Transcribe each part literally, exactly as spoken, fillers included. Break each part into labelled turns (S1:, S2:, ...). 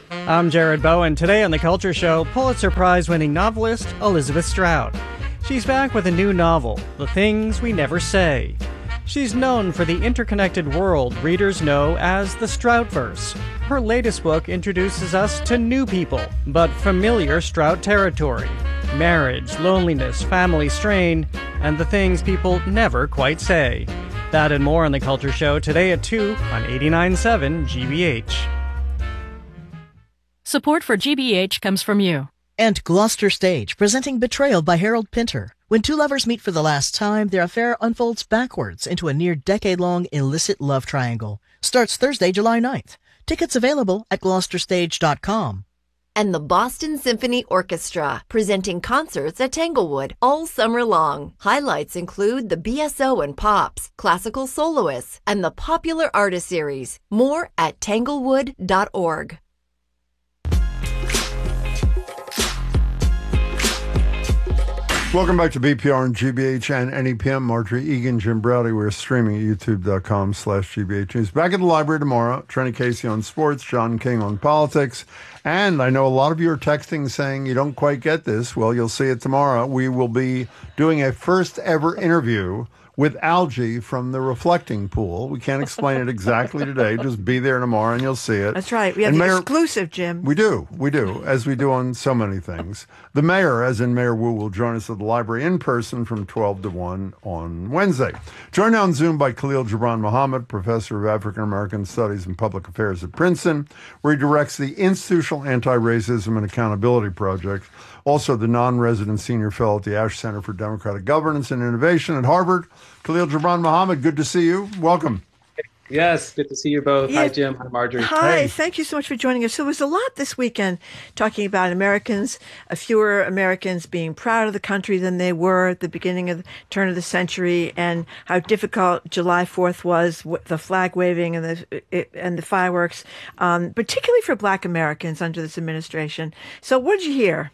S1: I'm Jared Bowen. Today on The Culture Show, Pulitzer Prize-winning novelist Elizabeth Strout. She's back with a new novel, The Things We Never Say. She's known for the interconnected world readers know as the Stroutverse. Her latest book introduces us to new people, but familiar Strout territory. Marriage, loneliness, family strain, and the things people never quite say. That and more on The Culture Show today at two on eighty-nine point seven G B H.
S2: Support for G B H comes from you.
S3: And Gloucester Stage, presenting Betrayal by Harold Pinter. When two lovers meet for the last time, their affair unfolds backwards into a near-decade-long illicit love triangle. Starts Thursday, July ninth. Tickets available at gloucester stage dot com.
S4: And the Boston Symphony Orchestra, presenting concerts at Tanglewood all summer long. Highlights include the B S O and Pops, classical soloists, and the Popular Artist Series. More at tanglewood dot org.
S5: Welcome back to B P R and G B H and N E P M. Marjorie Egan, Jim Browdy. We're streaming at youtube.com slash GBH News. Back at the library tomorrow. Trenny Casey on sports, John King on politics. And I know a lot of you are texting saying you don't quite get this. Well, you'll see it tomorrow. We will be doing a first ever interview with algae from the reflecting pool. We can't explain it exactly today. Just be there tomorrow and you'll see it.
S6: That's right. We have
S5: and
S6: the
S5: Mayor,
S6: exclusive, Jim.
S5: We do. We do, as we do on so many things. The mayor, as in Mayor Wu, will join us at the library in person from twelve to one on Wednesday. Joined on Zoom by Khalil Gibran Muhammad, professor of African American Studies and Public Affairs at Princeton, where he directs the Institutional Anti-Racism and Accountability Project. Also, the non-resident senior fellow at the Ash Center for Democratic Governance and Innovation at Harvard. Khalil Gibran Muhammad, good to see you. Welcome.
S7: Yes, good to see you both.
S6: Yeah.
S7: Hi, Jim. Hi, Marjorie.
S6: Hi,
S5: Hey.
S6: Thank you so much for joining us. So there was a lot this weekend talking about Americans, uh, fewer Americans being proud of the country than they were at the beginning of the turn of the century, and how difficult July fourth was, w- the flag waving and the it, and the fireworks, um, particularly for Black Americans under this administration. So what did you hear?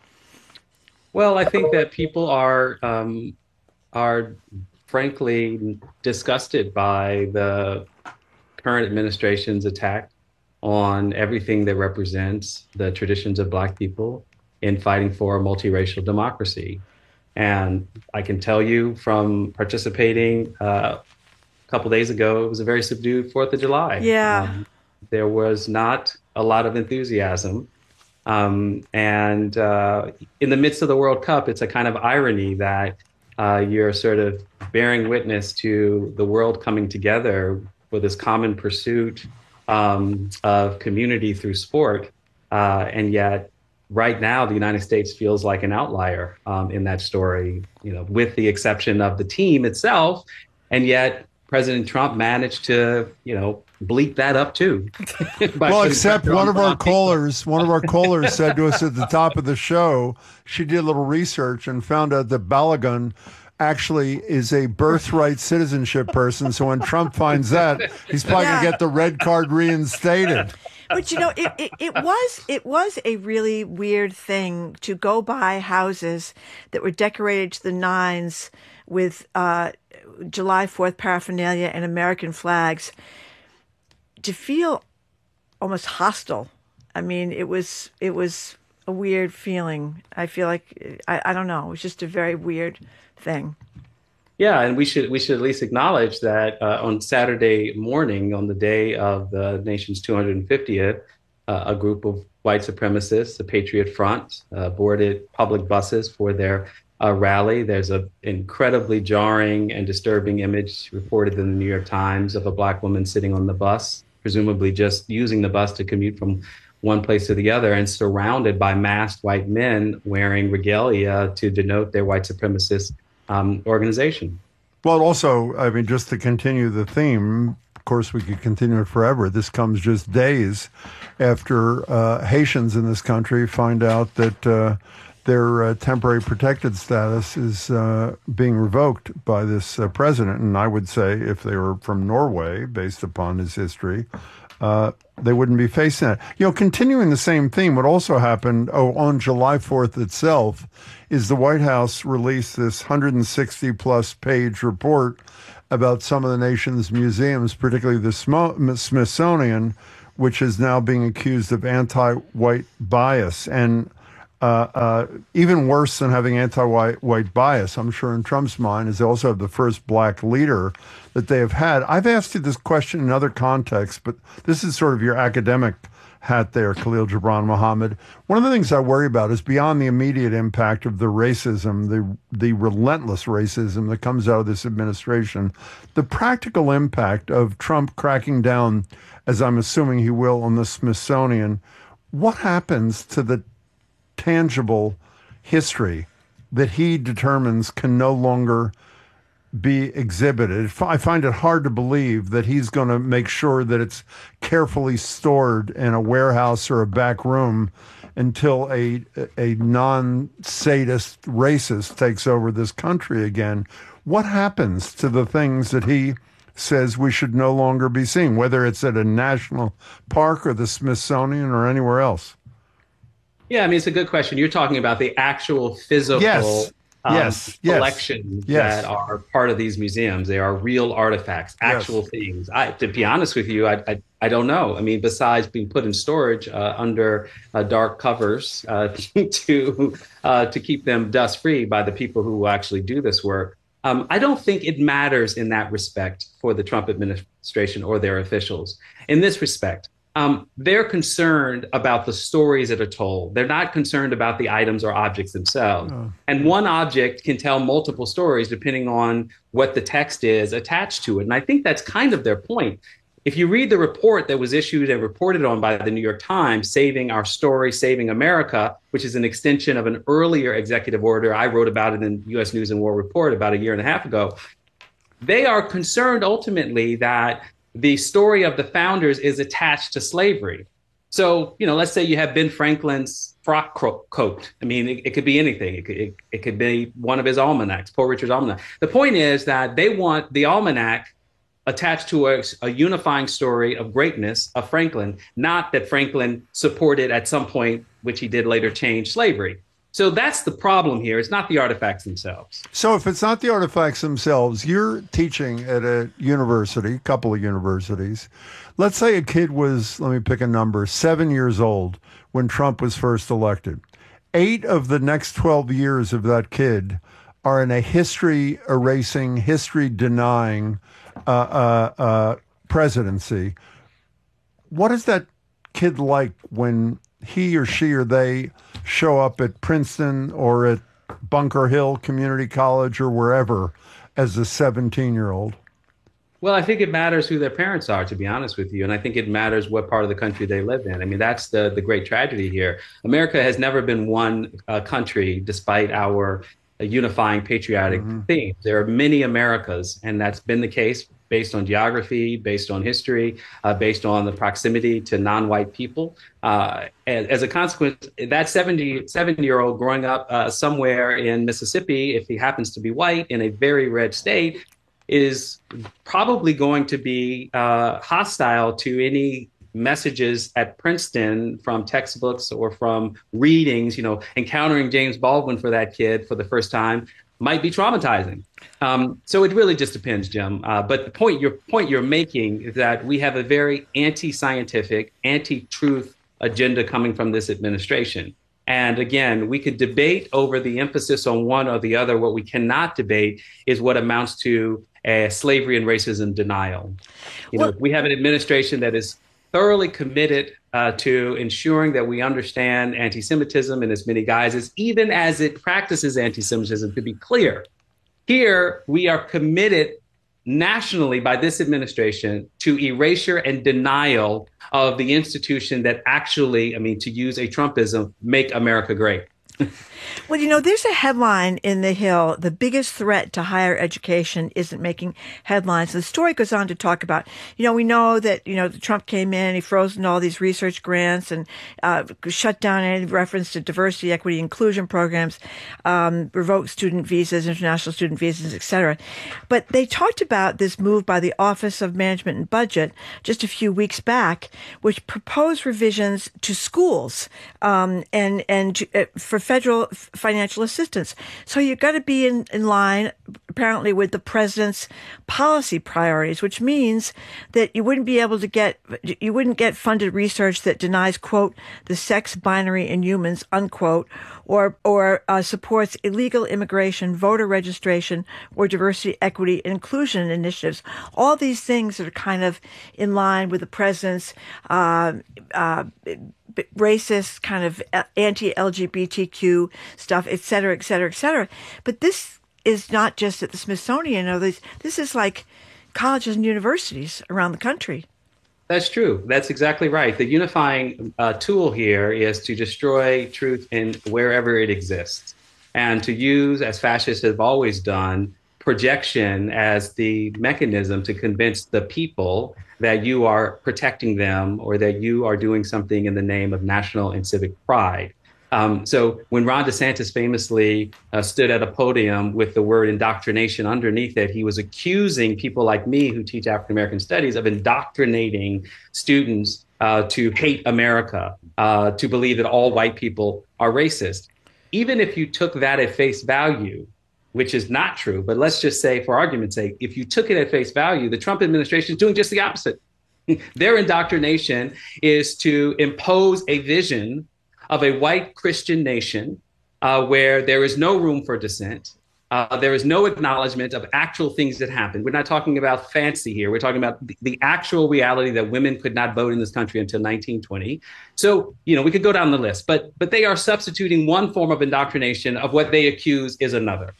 S7: Well, I think that people are um, are frankly disgusted by the current administration's attack on everything that represents the traditions of Black people in fighting for a multiracial democracy. And I can tell you from participating uh, a couple days ago, it was a very subdued Fourth of July.
S6: Yeah.
S7: Um, there was not a lot of enthusiasm. Um, and uh, in the midst of the World Cup, it's a kind of irony that uh, you're sort of bearing witness to the world coming together with this common pursuit um, of community through sport. Uh, and yet right now, the United States feels like an outlier um, in that story, you know, with the exception of the team itself. And yet President Trump managed to, you know, bleep that up too.
S5: Well, except one of our callers, one of our callers said to us at the top of the show, she did a little research and found out that Balogun actually is a birthright citizenship person. So when Trump finds that, he's probably
S6: Yeah.
S5: going to get the red card reinstated.
S6: But you know, it, it, it was it was a really weird thing to go by houses that were decorated to the nines with uh, July fourth paraphernalia and American flags, to feel almost hostile. I mean, it was it was a weird feeling. I feel like I, I don't know. It was just a very weird thing.
S7: Yeah, and we should we should at least acknowledge that uh, on Saturday morning, on the day of the nation's two hundred fiftieth, uh, a group of white supremacists, the Patriot Front, uh, boarded public buses for their uh, rally. There's an incredibly jarring and disturbing image reported in the New York Times of a Black woman sitting on the bus, presumably just using the bus to commute from one place to the other, and surrounded by masked white men wearing regalia to denote their white supremacist um, organization.
S5: Well, also, I mean, just to continue the theme, of course, we could continue it forever. This comes just days after uh, Haitians in this country find out that uh, their uh, temporary protected status is uh, being revoked by this uh, president. And I would say if they were from Norway, based upon his history, uh, they wouldn't be facing that. You know, continuing the same theme, what also happened oh, on July fourth itself is the White House released this one hundred sixty plus page report about some of the nation's museums, particularly the Smo- Smithsonian, which is now being accused of anti-white bias. And uh, uh, even worse than having anti-white white bias, I'm sure in Trump's mind, is they also have the first black leader that they have had. I've asked you this question in other contexts, but this is sort of your academic hat there, Khalil Gibran Muhammad. One of the things I worry about is beyond the immediate impact of the racism, the the relentless racism that comes out of this administration, the practical impact of Trump cracking down, as I'm assuming he will, on the Smithsonian. What happens to the tangible history that he determines can no longer be exhibited? I find it hard to believe that he's going to make sure that it's carefully stored in a warehouse or a back room until a a non-sadist racist takes over this country again. What happens to the things that he says we should no longer be seeing, whether it's at a national park or the Smithsonian or anywhere else?
S7: Yeah, I mean, it's a good question. You're talking about the actual physical
S5: yes. Um, yes, yes,
S7: collections
S5: yes.
S7: that are part of these museums. They are real artifacts, actual yes. things. I, to be honest with you, I, I I don't know. I mean, besides being put in storage uh, under uh, dark covers uh, to uh, to keep them dust free by the people who actually do this work, um, I don't think it matters in that respect for the Trump administration or their officials. In this respect, Um, they're concerned about the stories that are told. They're not concerned about the items or objects themselves. Oh. And one object can tell multiple stories depending on what the text is attached to it. And I think that's kind of their point. If you read the report that was issued and reported on by the New York Times, Saving Our Story, Saving America, which is an extension of an earlier executive order, I wrote about it in U S News and World Report about a year and a half ago. They are concerned ultimately that the story of the founders is attached to slavery. So, you know, let's say you have Ben Franklin's frock coat. I mean, it, it could be anything. It could, it, it could be one of his almanacs, Poor Richard's Almanac. The point is that they want the almanac attached to a, a unifying story of greatness of Franklin, not that Franklin supported at some point, which he did later change, slavery. So that's the problem here. It's not the artifacts themselves.
S5: So if it's not the artifacts themselves, you're teaching at a university, a couple of universities. Let's say a kid was, let me pick a number, seven years old when Trump was first elected. Eight of the next twelve years of that kid are in a history erasing, history denying uh, uh, uh, presidency. What is that kid like when he or she or they show up at Princeton or at Bunker Hill Community College or wherever as a seventeen-year-old?
S7: Well, I think it matters who their parents are, to be honest with you. And I think it matters what part of the country they live in. I mean, that's the, the great tragedy here. America has never been one uh, country, despite our uh, unifying patriotic mm-hmm. theme. There are many Americas, and that's been the case based on geography, based on history, uh, based on the proximity to non-white people. Uh, and as a consequence, that seventy-seven-year-old growing up uh, somewhere in Mississippi, if he happens to be white in a very red state, is probably going to be uh, hostile to any messages at Princeton from textbooks or from readings. You know, encountering James Baldwin for that kid for the first time might be traumatizing. Um, so it really just depends, Jim. Uh, but the point, your point you're making is that we have a very anti-scientific, anti-truth agenda coming from this administration. And again, we could debate over the emphasis on one or the other. What we cannot debate is what amounts to a slavery and racism denial. You well, know, we have an administration that is thoroughly committed uh, to ensuring that we understand anti-Semitism in as many guises, even as it practices anti-Semitism, to be clear. Here, we are committed nationally by this administration to erasure and denial of the institution that actually, I mean, to use a Trumpism, make America great.
S6: Well, you know, there's a headline in The Hill: the biggest threat to higher education isn't making headlines. The story goes on to talk about, you know, we know that, you know, Trump came in, he frozen all these research grants and uh, shut down any reference to diversity, equity, inclusion programs, um, revoked student visas, international student visas, et cetera. But they talked about this move by the Office of Management and Budget just a few weeks back, which proposed revisions to schools um, and, and uh, for federal financial assistance. So you've got to be in, in line apparently with the president's policy priorities, which means that you wouldn't be able to get, you wouldn't get funded research that denies, quote, the sex binary in humans, unquote, or, or uh, supports illegal immigration, voter registration, or diversity, equity, and inclusion initiatives. All these things that are kind of in line with the president's uh, uh, racist kind of anti-L G B T Q stuff, et cetera, et cetera, et cetera. But this is not just at the Smithsonian. Or this, this is like colleges and universities around the country.
S7: That's true. That's exactly right. The unifying uh, tool here is to destroy truth in wherever it exists, and to use, as fascists have always done, projection as the mechanism to convince the people that you are protecting them or that you are doing something in the name of national and civic pride. Um, so when Ron DeSantis famously uh, stood at a podium with the word indoctrination underneath it, he was accusing people like me who teach African-American studies of indoctrinating students uh, to hate America, uh, to believe that all white people are racist. Even if you took that at face value, which is not true, but let's just say, for argument's sake, if you took it at face value, the Trump administration is doing just the opposite. Their indoctrination is to impose a vision of a white Christian nation uh, where there is no room for dissent. Uh, there is no acknowledgement of actual things that happened. We're not talking about fancy here. We're talking about the, the actual reality that women could not vote in this country until nineteen twenty. So, you know, we could go down the list, but but they are substituting one form of indoctrination of what they accuse is another.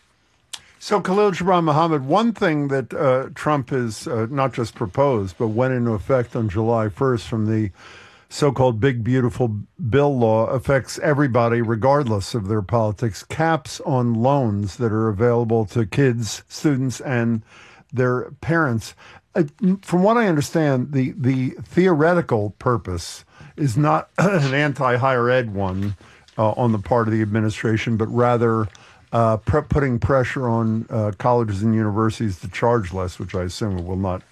S5: So, Khalil Gibran Muhammad, one thing that uh, Trump has uh, not just proposed, but went into effect on July first from the so-called Big Beautiful Bill law affects everybody regardless of their politics, caps on loans that are available to kids, students, and their parents. Uh, from what I understand, the, the theoretical purpose is not an anti-higher ed one uh, on the part of the administration, but rather uh, pre- putting pressure on uh, colleges and universities to charge less, which I assume it will not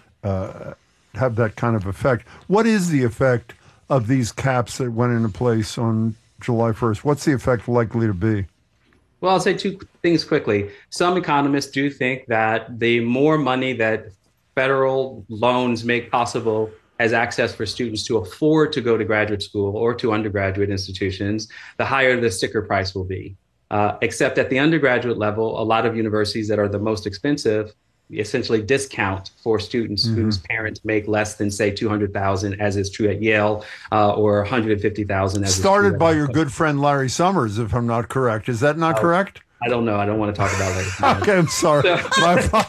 S5: uh, have that kind of effect. What is the effect of these caps that went into place on July first? What's the effect likely to be?
S7: Well, I'll say two things quickly. Some economists do think that the more money that federal loans make possible as access for students to afford to go to graduate school or to undergraduate institutions, the higher the sticker price will be. Uh, except at the undergraduate level, a lot of universities that are the most expensive essentially discount for students mm-hmm. whose parents make less than, say, two hundred thousand dollars, as is true at Yale, uh, or one hundred fifty thousand dollars. As
S5: Started by your good friend Larry Summers, if I'm not correct. Is that not uh, correct?
S7: I don't know. I don't want to talk about it.
S5: Okay, I'm sorry. So, My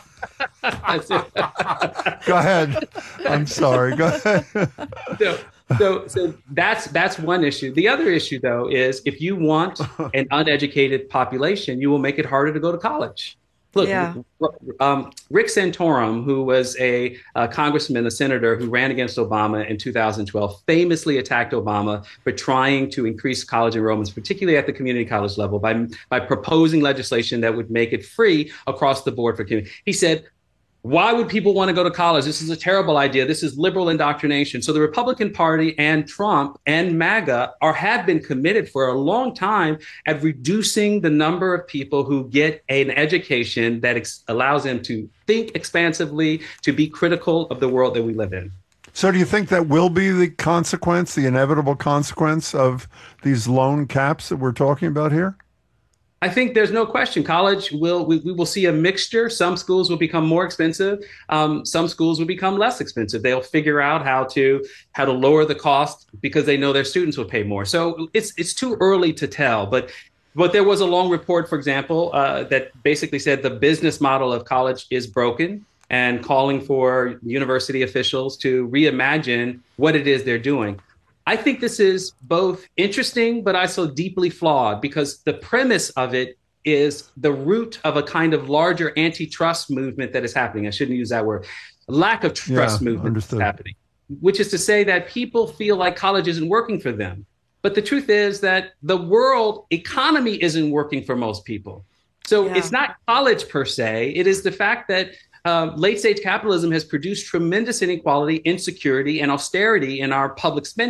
S5: Go ahead. I'm sorry. Go ahead.
S7: So, so, so that's that's one issue. The other issue, though, is if you want an uneducated population, you will make it harder to go to college. Look, yeah. um, Rick Santorum, who was a, a congressman, a senator who ran against Obama in two thousand twelve, famously attacked Obama for trying to increase college enrollments, particularly at the community college level, by, by proposing legislation that would make it free across the board for community. He said, why would people want to go to college? This is a terrible idea. This is liberal indoctrination. So the Republican Party and Trump and MAGA are have been committed for a long time at reducing the number of people who get an education that ex- allows them to think expansively, to be critical of the world that we live in.
S5: So do you think that will be the consequence, the inevitable consequence of these loan caps that we're talking about here?
S7: I think there's no question. College will, we, we will see a mixture. Some schools will become more expensive. Um, some schools will become less expensive. They'll figure out how to how to lower the cost because they know their students will pay more. So it's it's too early to tell. But but there was a long report, for example, uh, that basically said the business model of college is broken and calling for university officials to reimagine what it is they're doing. I think this is both interesting, but also deeply flawed because the premise of it is the root of a kind of larger antitrust movement that is happening. I shouldn't use that word. Lack of trust
S5: yeah,
S7: movement
S5: understood.
S7: is happening, which is to say that people feel like college isn't working for them. But the truth is that the world economy isn't working for most people. So yeah. It's not college per se. It is the fact that Uh, late-stage capitalism has produced tremendous inequality, insecurity, and austerity in our public spending.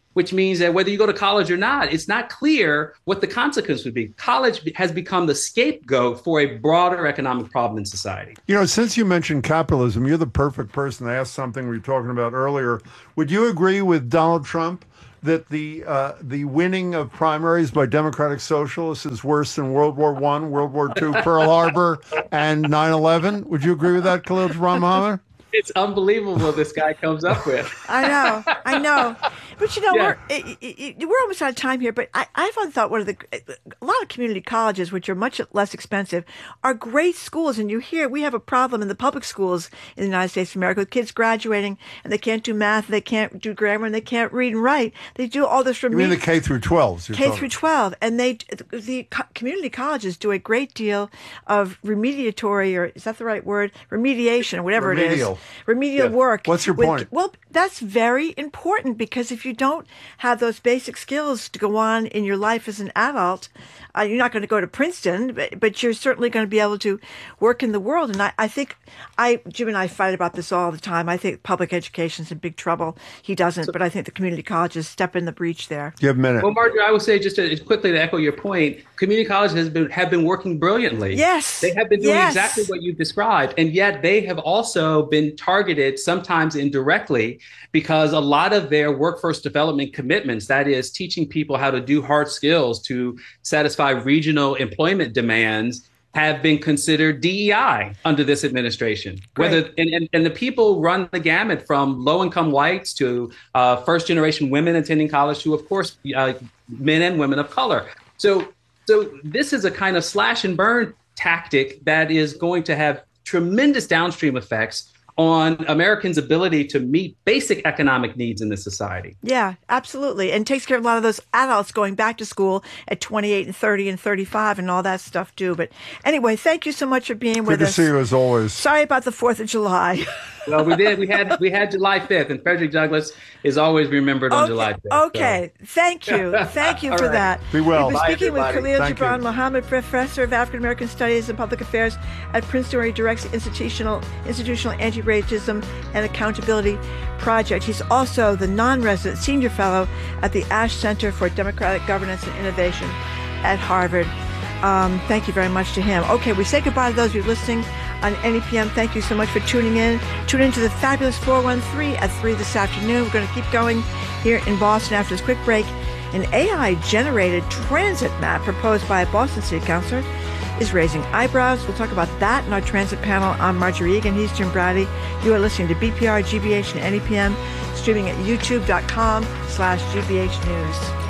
S7: which means that whether you go to college or not, it's not clear what the consequence would be. College has become the scapegoat for a broader economic problem in society.
S5: You know, since you mentioned capitalism, you're the perfect person to ask something we were talking about earlier. Would you agree with Donald Trump that the uh, the winning of primaries by Democratic Socialists is worse than World War One, World War Two, Pearl Harbor, and nine eleven? Would you agree with that, Khalil Gibran Muhammad?
S7: It's unbelievable what this guy comes up with.
S6: I know, I know. But, you know,
S7: Yeah.
S6: we're it, it, it, we're almost out of time here, but I, I've often thought one of the, a lot of community colleges, which are much less expensive, are great schools. And you hear, we have a problem in the public schools in the United States of America with kids graduating and they can't do math, they can't do grammar, and they can't read and write. They do all this
S5: You
S6: remediation.
S5: mean the K through twelves? you're
S6: K
S5: talking-
S6: through twelve, and they the co- community colleges do a great deal of remediatory, or is that the right word? Remediation, or whatever
S5: Remedial.
S6: it is. Remedial
S7: Yeah.
S6: work.
S5: What's your
S6: with-
S5: point?
S6: Well, that's very important, because if you don't have those basic skills to go on in your life as an adult, uh, you're not going to go to Princeton, but, but you're certainly going to be able to work in the world. And I, I think I Jim and I fight about this all the time. I think public education's in big trouble. He doesn't, but I think the community colleges step in the breach there.
S5: You have a minute.
S7: Well, Marjorie, I would say just to, quickly to echo your point, community colleges has been have been working brilliantly.
S6: Yes.
S7: They have been doing
S6: Yes.
S7: exactly what you've described, and yet they have also been targeted, sometimes indirectly, because a lot of their workforce development commitments, that is teaching people how to do hard skills to satisfy regional employment demands, have been considered D E I under this administration.
S6: Great.
S7: Whether and, and, and the people run the gamut from low-income whites to uh, first-generation women attending college to, of course, uh, men and women of color. So, so this is a kind of slash and burn tactic that is going to have tremendous downstream effects on Americans' ability to meet basic economic needs in this society.
S6: Yeah, absolutely. And takes care of a lot of those adults going back to school at twenty-eight and thirty and thirty-five and all that stuff too. But anyway, thank you so much for being
S5: Good
S6: with
S5: to
S6: us.
S5: see you as always.
S6: Sorry about the fourth of July.
S7: Well, we did. We had we had July fifth, and Frederick Douglass is always remembered on
S6: okay,
S7: July fifth.
S6: okay. Thank you. Thank you
S7: All
S6: for
S7: right.
S6: that.
S5: Be well.
S6: We've been
S7: Bye,
S6: speaking with
S7: everybody.
S6: Khalil
S5: Thank
S6: Gibran
S5: you.
S6: Muhammad, Professor of African American Studies and Public Affairs at Princeton, where he directs the Institutional, Institutional Anti-Racism and Accountability Project. He's also the non-resident senior fellow at the Ash Center for Democratic Governance and Innovation at Harvard. Um, thank you very much to him. Okay, we say goodbye to those of you listening on N E P M. Thank you so much for tuning in. Tune in to the fabulous four one three at three this afternoon. We're going to keep going here in Boston after this quick break. An A I-generated transit map proposed by a Boston City Councilor is raising eyebrows. We'll talk about that in our transit panel. I'm Marjorie Egan. He's Jim Brady. You are listening to B P R, G B H, and N E P M, streaming at youtube.com slash GBH News.